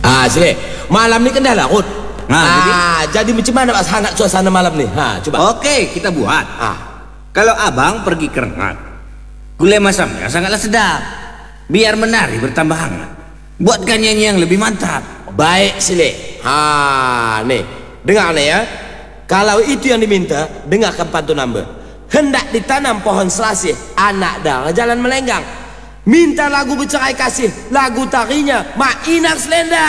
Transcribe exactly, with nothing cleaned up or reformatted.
Ah, sile. Malam ni kan dah larut. Nah, ah, jadi. jadi macam mana Pak hangat suasana malam ni? Ha, coba. Oke, kita buat. Ah. Kalau abang pergi ke Rengat, gulai masamnya sangatlah sedap. Biar menari bertambah hangat. Buatkan nyanyi yang lebih mantap. Baik, sile. Ha, nih. Dengar nih ya. Kalau itu yang diminta, dengarkan pantun nambah. Hendak ditanam pohon selasih, anak darah jalan melenggang. Minta lagu bercerai kasih, lagu tarinya Mak Inak Selendang.